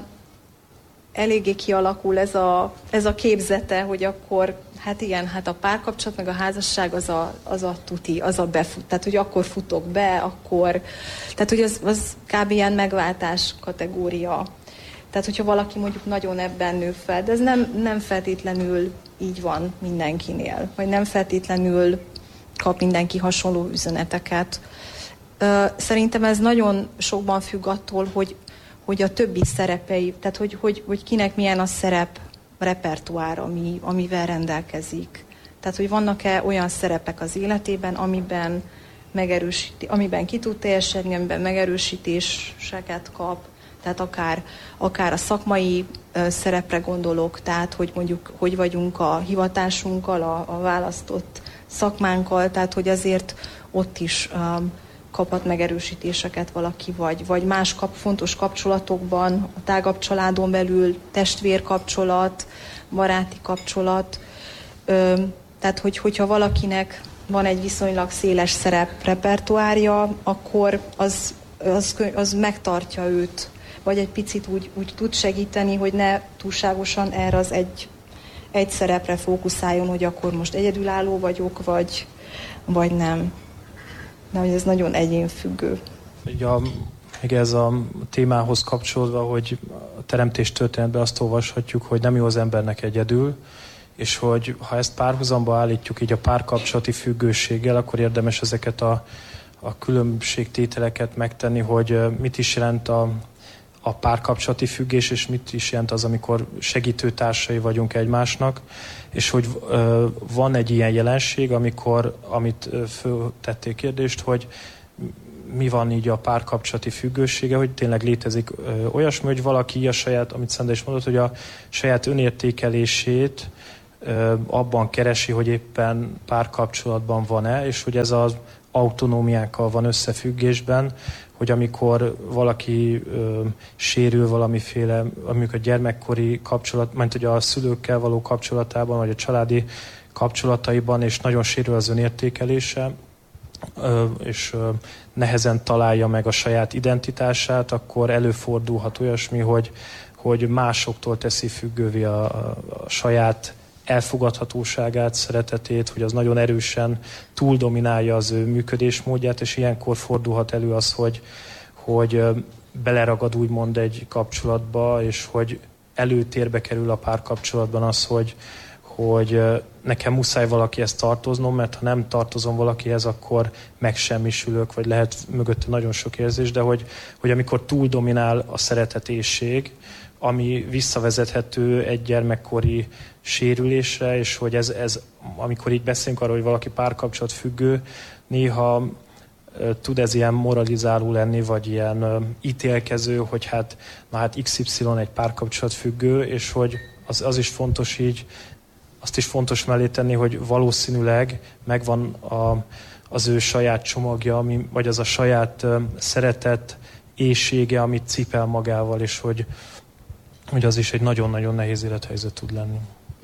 eléggé kialakul ez a, ez a képzete, hogy akkor, hát igen, hát a párkapcsolat, meg a házasság az a, az a tuti, az a befut, tehát hogy akkor futok be, akkor, tehát hogy az, az kb. Ilyen megváltás kategória. Tehát, hogyha valaki mondjuk nagyon ebben nő fel, de ez nem, nem feltétlenül így van mindenkinél, vagy nem feltétlenül kap mindenki hasonló üzeneteket. Uh, szerintem ez nagyon sokban függ attól, hogy hogy a többi szerepei, tehát hogy, hogy, hogy kinek milyen a szerep repertoár, ami, amivel rendelkezik. Tehát, hogy vannak-e olyan szerepek az életében, amiben, megerősíti, amiben ki tud teljesedni, amiben megerősítéseket kap, tehát akár, akár a szakmai uh, szerepre gondolok, tehát hogy mondjuk, hogy vagyunk a hivatásunkkal, a, a választott szakmánkkal, tehát hogy azért ott is um, kaphat megerősítéseket valaki, vagy, vagy más kap, fontos kapcsolatokban, a tágabb családon belül testvérkapcsolat, baráti kapcsolat. Ö, tehát, hogy, hogyha valakinek van egy viszonylag széles szereprepertoárja, akkor az, az, az megtartja őt, vagy egy picit úgy, úgy tud segíteni, hogy ne túlságosan erre az egy, egy szerepre fókuszáljon, hogy akkor most egyedülálló vagyok, vagy, vagy nem. De hogy ez nagyon egyénfüggő. Ugye a, még ez a témához kapcsolódva, hogy a teremtés történetben azt olvashatjuk, hogy nem jó az embernek egyedül, és hogy ha ezt párhuzamba állítjuk így a párkapcsolati függőséggel, akkor érdemes ezeket a, a különbségtételeket megtenni, hogy mit is jelent a, a párkapcsolati függés, és mit is jelent az, amikor segítőtársai vagyunk egymásnak, és hogy ö, van egy ilyen jelenség, amikor, amit föltették kérdést, hogy mi van így a párkapcsolati függősége, hogy tényleg létezik ö, olyasmi, hogy valaki a saját, amit Szenda is mondott, hogy a saját önértékelését ö, abban keresi, hogy éppen párkapcsolatban van-e, és hogy ez az autonómiákkal van összefüggésben, hogy amikor valaki ö, sérül valamiféle, amikor a gyermekkori kapcsolat, mint hogy a szülőkkel való kapcsolatában, vagy a családi kapcsolataiban, és nagyon sérül az önértékelése, ö, és ö, nehezen találja meg a saját identitását, akkor előfordulhat olyasmi, hogy, hogy másoktól teszi függővé a, a, a saját elfogadhatóságát, szeretetét, hogy az nagyon erősen túldominálja az ő működésmódját, és ilyenkor fordulhat elő az, hogy, hogy beleragad úgymond egy kapcsolatba, és hogy előtérbe kerül a párkapcsolatban az, hogy, hogy nekem muszáj valakihez tartoznom, mert ha nem tartozom valakihez, akkor megsemmisülök, vagy lehet mögötte nagyon sok érzés, de hogy, hogy amikor túldominál a szeretetésség, ami visszavezethető egy gyermekkori sérülésre, és hogy ez, ez amikor így beszélünk arról, hogy valaki párkapcsolat függő, néha tud ez ilyen moralizáló lenni, vagy ilyen ítélkező, hogy hát, na hát iksz ipszilon egy párkapcsolat függő, és hogy az, az is fontos így, azt is fontos mellé tenni, hogy valószínűleg megvan a, az ő saját csomagja, ami, vagy az a saját uh, szeretet, éhsége, amit cipel magával, és hogy, hogy az is egy nagyon-nagyon nehéz élethelyzet tud lenni.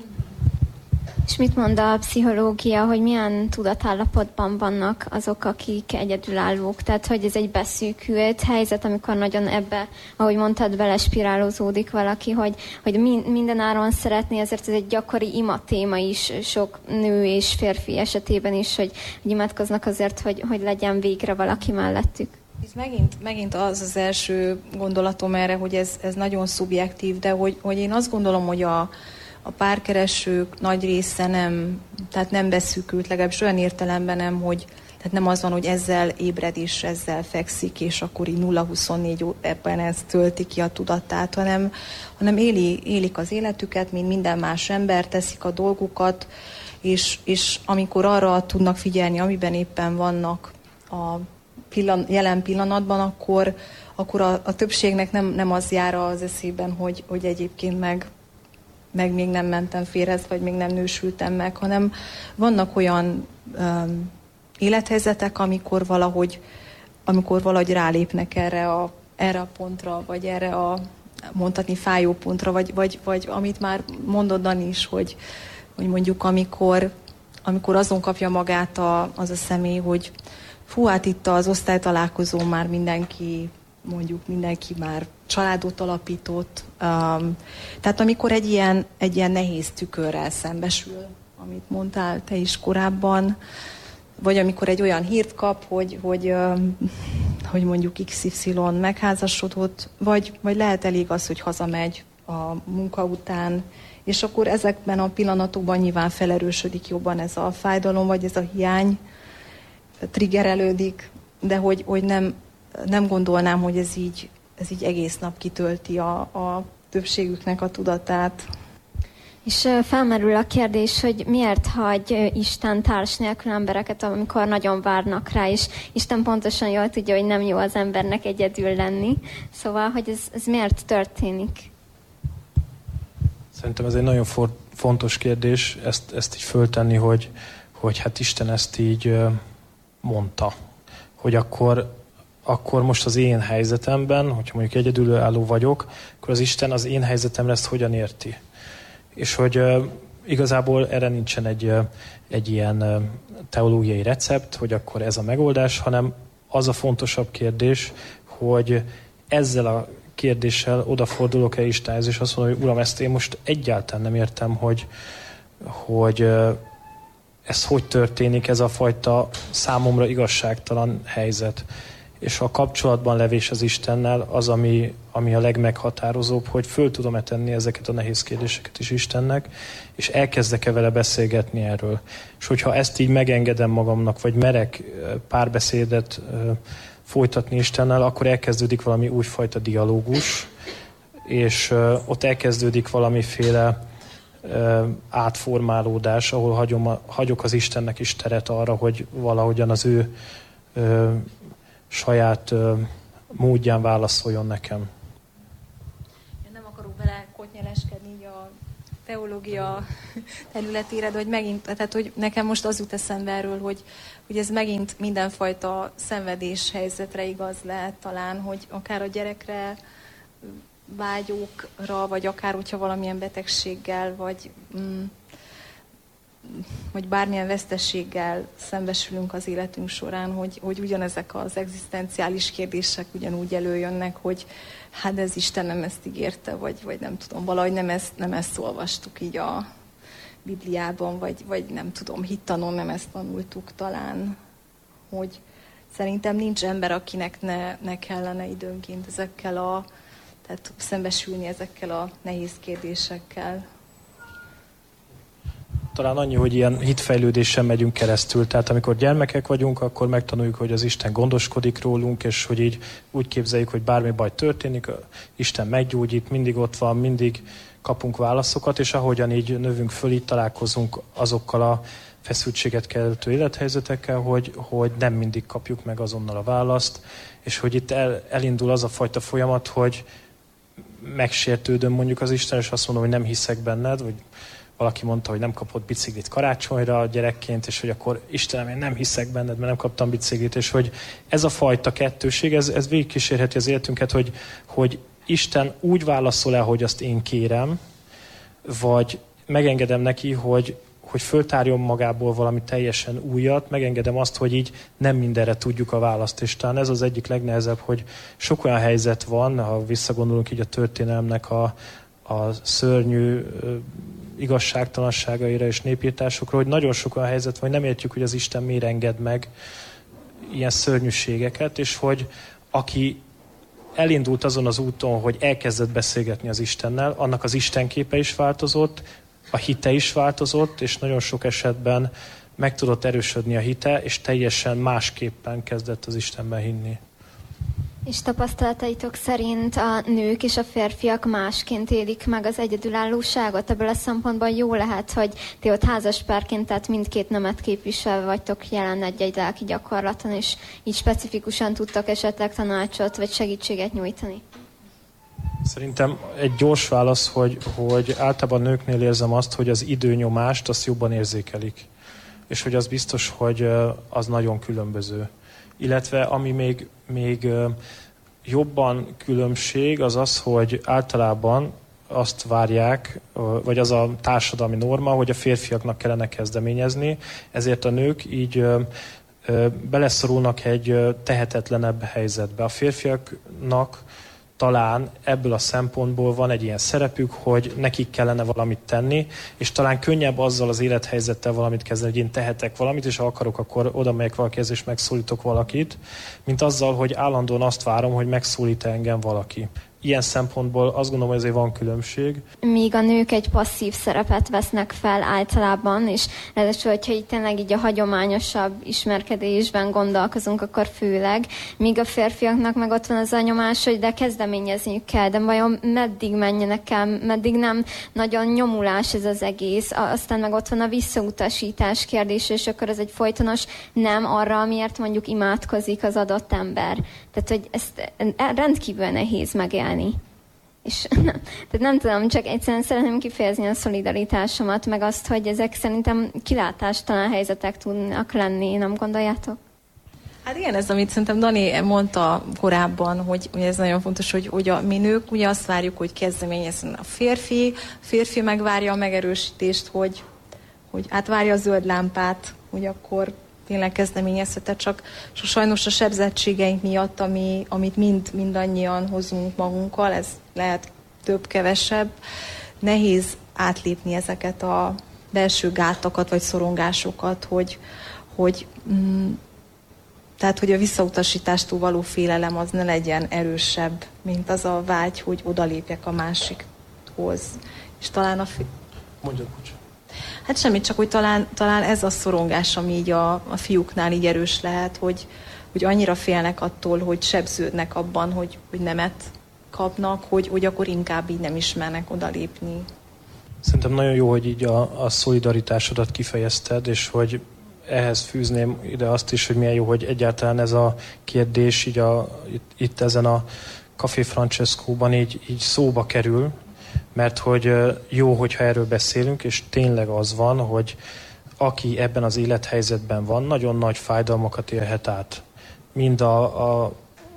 És mit mond a pszichológia, hogy milyen tudatállapotban vannak azok, akik egyedülállók? Tehát, hogy ez egy beszűkült helyzet, amikor nagyon ebbe, ahogy mondtad, belespirálozódik valaki, hogy, hogy mindenáron szeretné, ezért ez egy gyakori ima téma is, sok nő és férfi esetében is, hogy, hogy imádkoznak azért, hogy, hogy legyen végre valaki mellettük. Itt megint, megint az az első gondolatom erre, hogy ez, ez nagyon szubjektív, de hogy, hogy én azt gondolom, hogy a A párkeresők nagy része nem, tehát nem beszűkült, legalábbis olyan értelemben nem, hogy tehát nem az van, hogy ezzel ébred és ezzel fekszik, és akkor így nulla huszonnégy ebben ez tölti ki a tudatát, hanem, hanem éli, élik az életüket, mint minden más ember, teszik a dolgukat, és, és amikor arra tudnak figyelni, amiben éppen vannak a pillan, jelen pillanatban, akkor, akkor a, a többségnek nem, nem az jár az eszében, hogy, hogy egyébként meg meg még nem mentem férhez, vagy még nem nősültem meg, hanem vannak olyan um, élethelyzetek, amikor valahogy, amikor valahogy rálépnek erre a, erre a pontra, vagy erre a mondhatni fájó pontra, vagy, vagy, vagy amit már mondod, Dani is, hogy, hogy mondjuk amikor, amikor azon kapja magát a, az a személy, hogy fú, hát itt az osztálytalálkozón már mindenki, mondjuk mindenki már családot alapított. Um, tehát amikor egy ilyen, egy ilyen nehéz tükörrel szembesül, amit mondtál te is korábban, vagy amikor egy olyan hírt kap, hogy, hogy, um, hogy mondjuk iksz ipszilon megházasodott, vagy, vagy lehet elég az, hogy hazamegy a munka után, és akkor ezekben a pillanatokban nyilván felerősödik jobban ez a fájdalom, vagy ez a hiány triggerelődik, de hogy, hogy nem, nem gondolnám, hogy ez így ez így egész nap kitölti a, a többségüknek a tudatát. És felmerül a kérdés, hogy miért hagy Isten társ nélkül embereket, amikor nagyon várnak rá, és Isten pontosan jól tudja, hogy nem jó az embernek egyedül lenni. Szóval, hogy ez, ez miért történik? Szerintem ez egy nagyon for, fontos kérdés, ezt, ezt így föltenni, hogy, hogy hát Isten ezt így mondta, hogy akkor akkor most az én helyzetemben, hogyha mondjuk egyedülálló vagyok, akkor az Isten az én helyzetemre ezt hogyan érti. És hogy uh, igazából erre nincsen egy, uh, egy ilyen uh, teológiai recept, hogy akkor ez a megoldás, hanem az a fontosabb kérdés, hogy ezzel a kérdéssel odafordulok-e Istenhez, és azt mondom, hogy Uram, ezt én most egyáltalán nem értem, hogy, hogy uh, ez hogy történik, ez a fajta számomra igazságtalan helyzet. És a kapcsolatban levés az Istennel az, ami, ami a legmeghatározóbb, hogy föl tudom-e tenni ezeket a nehéz kérdéseket is Istennek, és elkezdek-e vele beszélgetni erről. És hogyha ezt így megengedem magamnak, vagy merek párbeszédet folytatni Istennel, akkor elkezdődik valami újfajta dialógus, és ott elkezdődik valamiféle átformálódás, ahol hagyom, hagyok az Istennek is teret arra, hogy valahogyan az ő saját uh, módján válaszoljon nekem. Én nem akarok bele kotnyeleskedni így a teológia területére, de hogy megint, tehát hogy nekem most az jut eszembe erről, hogy, hogy ez megint mindenfajta szenvedés helyzetre igaz lehet talán, hogy akár a gyerekre, vágyókra, vagy akár hogyha valamilyen betegséggel, vagy mm, vagy bármilyen veszteséggel szembesülünk az életünk során, hogy, hogy ugyanezek az egzisztenciális kérdések ugyanúgy előjönnek, hogy hát ez Isten nem ezt ígérte, vagy, vagy nem tudom, valahogy nem ezt, nem ezt olvastuk így a Bibliában, vagy, vagy nem tudom, hittanon nem ezt tanultuk talán, hogy szerintem nincs ember, akinek ne, ne kellene időnként ezekkel a, tehát szembesülni ezekkel a nehéz kérdésekkel. Talán annyi, hogy ilyen hitfejlődésen megyünk keresztül. Tehát amikor gyermekek vagyunk, akkor megtanuljuk, hogy az Isten gondoskodik rólunk, és hogy így úgy képzeljük, hogy bármi baj történik, Isten meggyógyít, mindig ott van, mindig kapunk válaszokat, és ahogyan így növünk föl, így találkozunk azokkal a feszültséget keltő élethelyzetekkel, hogy, hogy nem mindig kapjuk meg azonnal a választ, és hogy itt el, elindul az a fajta folyamat, hogy megsértődöm mondjuk az Isten, és azt mondom, hogy nem hiszek benned, vagy valaki mondta, hogy nem kapott biciklit karácsonyra gyerekként, és hogy akkor Istenem, én nem hiszek benned, mert nem kaptam biciklit, és hogy ez a fajta kettőség, ez, ez végigkísérheti az életünket, hogy, hogy Isten úgy válaszol el, hogy azt én kérem, vagy megengedem neki, hogy, hogy föltárjon magából valami teljesen újat, megengedem azt, hogy így nem mindenre tudjuk a választ. És talán ez az egyik legnehezebb, hogy sok olyan helyzet van, ha visszagondolunk így a történelemnek a, a szörnyű igazságtalanságaira és népírtásokra, hogy nagyon sok olyan helyzet van, hogy nem értjük, hogy az Isten miért enged meg ilyen szörnyűségeket, és hogy aki elindult azon az úton, hogy elkezdett beszélgetni az Istennel, annak az Isten képe is változott, a hite is változott, és nagyon sok esetben meg tudott erősödni a hite, és teljesen másképpen kezdett az Istenben hinni. És tapasztalataitok szerint a nők és a férfiak másként élik meg az egyedülállóságot? Ebből a szempontból jó lehet, hogy ti ott házaspárként, tehát mindkét nemet képviselve vagytok jelen egy-egy lelki gyakorlaton, és így specifikusan tudtak esetleg tanácsot vagy segítséget nyújtani? Szerintem egy gyors válasz, hogy, hogy általában nőknél érzem azt, hogy az időnyomást azt jobban érzékelik. És hogy az biztos, hogy az nagyon különböző. Illetve ami még, még jobban különbség, az az, hogy általában azt várják, vagy az a társadalmi norma, hogy a férfiaknak kellene kezdeményezni, ezért a nők így beleszorulnak egy tehetetlenebb helyzetbe. A férfiaknak talán ebből a szempontból van egy ilyen szerepük, hogy nekik kellene valamit tenni, és talán könnyebb azzal az élethelyzettel valamit kezdeni, hogy én tehetek valamit, és ha akarok, akkor oda megyek valakihez, és megszólítok valakit, mint azzal, hogy állandóan azt várom, hogy megszólít engem valaki. Ilyen szempontból azt gondolom, hogy azért van különbség. Míg a nők egy passzív szerepet vesznek fel általában, és ráadásul, hogyha itt tényleg így a hagyományosabb ismerkedésben gondolkozunk, akkor főleg, míg a férfiaknak meg ott van az a nyomás, hogy de kezdeményezniük kell, de vajon meddig menjenek el, meddig nem nagyon nyomulás ez az egész, aztán meg ott van a visszautasítás kérdés, és akkor ez egy folytonos nem arra, amiért mondjuk imádkozik az adott ember. Tehát, hogy ezt rendkívül nehéz megélni. És tehát nem tudom, csak egyszerűen szeretném kifejezni a szolidaritásomat, meg azt, hogy ezek szerintem kilátástalan helyzetek tudnak lenni, nem gondoljátok? Hát igen, ez amit szerintem Dani mondta korábban, hogy, hogy ez nagyon fontos, hogy, hogy a mi nők ugye azt várjuk, hogy kezdeményezzen a férfi, a férfi megvárja a megerősítést, hogy, hogy átvárja a zöld lámpát, hogy akkor tényleg kezdeményezhetett, csak sajnos a sebzettségeink miatt, ami, amit mind, mindannyian hozunk magunkkal, ez lehet több-kevesebb, nehéz átlépni ezeket a belső gátakat vagy szorongásokat, hogy, hogy, mm, tehát, hogy a visszautasítástól való félelem az ne legyen erősebb, mint az a vágy, hogy odalépjek a másikhoz. És talán a... Fi- Mondjad, bocsánat. Hát semmit, csak hogy talán, talán ez a szorongás, ami így a, a fiúknál így erős lehet, hogy, hogy annyira félnek attól, hogy sebződnek abban, hogy, hogy nemet kapnak, hogy, hogy akkor inkább így nem ismernek odalépni. Szerintem nagyon jó, hogy így a, a szolidaritásodat kifejezted, és hogy ehhez fűzném ide azt is, hogy milyen jó, hogy egyáltalán ez a kérdés így a, itt, itt ezen a Café Francescóban így, így szóba kerül, mert hogy jó, hogyha erről beszélünk, és tényleg az van, hogy aki ebben az élethelyzetben van, nagyon nagy fájdalmakat élhet át. Mind a, a,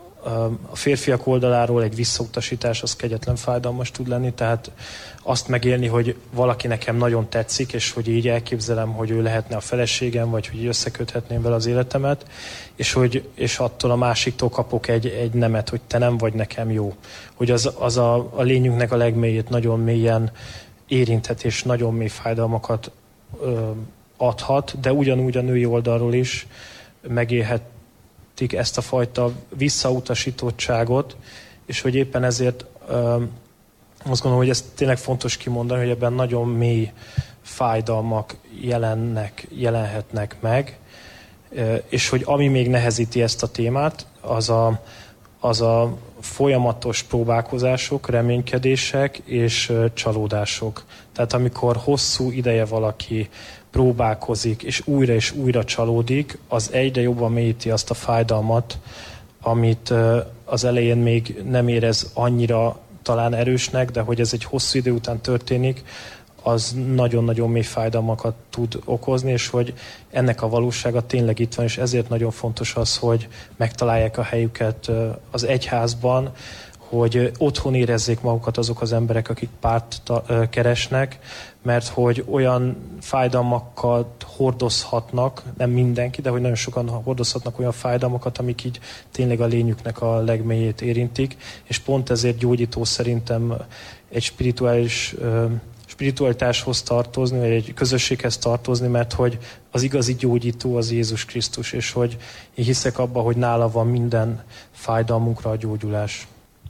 a férfiak oldaláról egy visszautasítás, az kegyetlen fájdalmas tud lenni, tehát azt megélni, hogy valaki nekem nagyon tetszik, és hogy így elképzelem, hogy ő lehetne a feleségem, vagy hogy összeköthetném vele az életemet, és, hogy, és attól a másiktól kapok egy, egy nemet, hogy te nem vagy nekem jó. Hogy az, az a, a lényünknek a legmélyét nagyon mélyen érinthet, és nagyon mély fájdalmakat ö, adhat, de ugyanúgy a női oldalról is megélhetik ezt a fajta visszautasítottságot, és hogy éppen ezért ö, azt gondolom, hogy ez tényleg fontos kimondani, hogy ebben nagyon mély fájdalmak jelennek, jelenhetnek meg, és hogy ami még nehezíti ezt a témát, az a, az a folyamatos próbálkozások, reménykedések és csalódások. Tehát amikor hosszú ideje valaki próbálkozik, és újra és újra csalódik, az egyre jobban mélyíti azt a fájdalmat, amit az elején még nem érez annyira talán erősnek, de hogy ez egy hosszú idő után történik, az nagyon-nagyon mély fájdalmakat tud okozni, és hogy ennek a valósága tényleg itt van, és ezért nagyon fontos az, hogy megtalálják a helyüket az egyházban, hogy otthon érezzék magukat azok az emberek, akik párt keresnek, mert hogy olyan fájdalmakat hordozhatnak, nem mindenki, de hogy nagyon sokan hordozhatnak olyan fájdalmakat, amik így tényleg a lényüknek a legmélyét érintik, és pont ezért gyógyító szerintem egy spirituális spiritualitáshoz tartozni, vagy egy közösséghez tartozni, mert hogy az igazi gyógyító az Jézus Krisztus, és hogy én hiszek abba, hogy nála van minden fájdalmunkra a gyógyulás.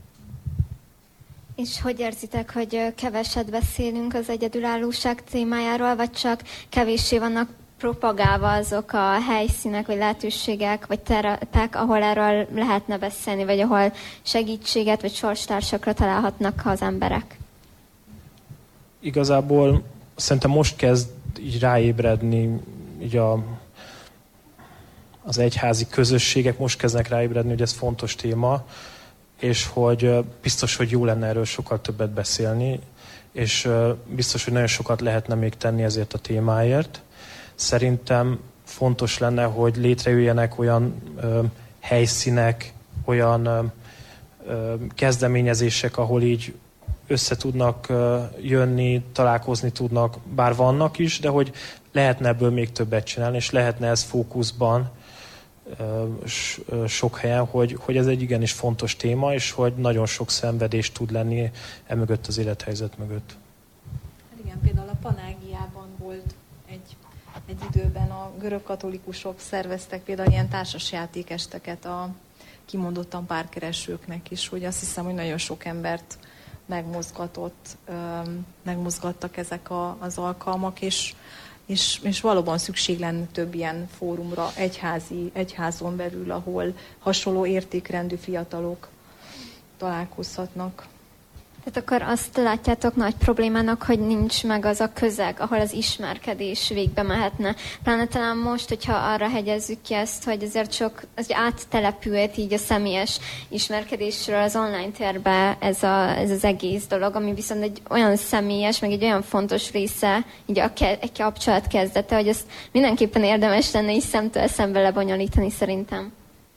És hogy érzitek, hogy keveset beszélünk az egyedülállóság témájáról, vagy csak kevéssé vannak propagálva azok a helyszínek, vagy lehetőségek, vagy területek, ahol erről lehetne beszélni, vagy ahol segítséget, vagy sorstársakra találhatnak az emberek? Igazából szerintem most kezd így ráébredni így a, az egyházi közösségek, most kezdnek ráébredni, hogy ez fontos téma, és hogy biztos, hogy jó lenne erről sokkal többet beszélni, és biztos, hogy nagyon sokat lehetne még tenni ezért a témáért. Szerintem fontos lenne, hogy létrejöjjenek olyan ö, helyszínek, olyan ö, ö, kezdeményezések, ahol így össze tudnak ö, jönni, találkozni tudnak, bár vannak is, de hogy lehetne ebből még többet csinálni, és lehetne ez fókuszban ö, ö, sok helyen, hogy, hogy ez egy igenis fontos téma, és hogy nagyon sok szenvedés tud lenni emögött az élethelyzet mögött. Hát igen, például a Panágiában volt egy, egy időben a görög katolikusok szerveztek például ilyen társasjátékesteket a kimondottan párkeresőknek is, hogy azt hiszem, hogy nagyon sok embert megmozgatott, megmozgattak ezek a, az alkalmak, és, és, és valóban szükség lenne több ilyen fórumra, egyházi, egyházon belül, ahol hasonló értékrendű fiatalok találkozhatnak. Tehát akkor azt látjátok nagy problémának, hogy nincs meg az a közeg, ahol az ismerkedés végbe mehetne. Pláne talán most, hogyha arra hegyezzük ki ezt, hogy azért sok az áttelepült így a személyes ismerkedésről az online térbe ez, a, ez az egész dolog, ami viszont egy olyan személyes, meg egy olyan fontos része, így a ke, egy kapcsolat kezdete, hogy ezt mindenképpen érdemes lenne is szemtől szembe lebonyolítani szerintem.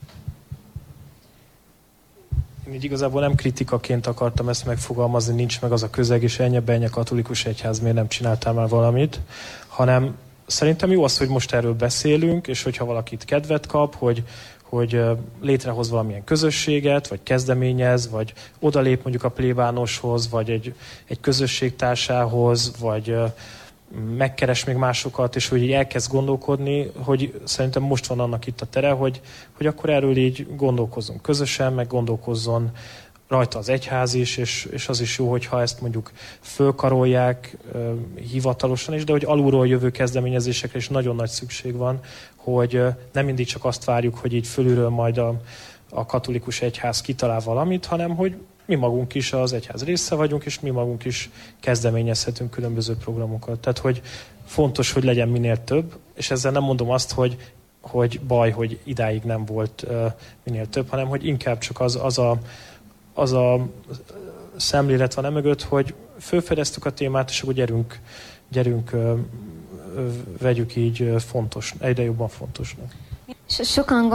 Én így igazából nem kritikaként akartam ezt megfogalmazni, nincs meg az a közeg, és ennyi a katolikus egyház, miért nem csináltál már valamit, hanem szerintem jó az, hogy most erről beszélünk, és hogyha valakit kedvet kap, hogy, hogy létrehoz valamilyen közösséget, vagy kezdeményez, vagy odalép mondjuk a plébánoshoz, vagy egy, egy közösségtársához, vagy megkeres még másokat, és hogy így elkezd gondolkodni, hogy szerintem most van annak itt a tere, hogy, hogy akkor erről így gondolkozzunk közösen, meg gondolkozzon rajta az egyház is, és, és az is jó, hogyha ezt mondjuk fölkarolják uh, hivatalosan is, de hogy alulról jövő kezdeményezésekre is nagyon nagy szükség van, hogy uh, nem mindig csak azt várjuk, hogy így fölülről majd a, a katolikus egyház kitalál valamit, hanem hogy mi magunk is az egyház része vagyunk, és mi magunk is kezdeményezhetünk különböző programokat. Tehát, hogy fontos, hogy legyen minél több, és ezzel nem mondom azt, hogy, hogy baj, hogy idáig nem volt uh, minél több, hanem hogy inkább csak az, az, a, az a szemlélet van emögött, hogy felfedeztük a témát, és akkor gyerünk, gyerünk uh, uh, vegyük így fontos, egyre jobban fontosnak. És sokan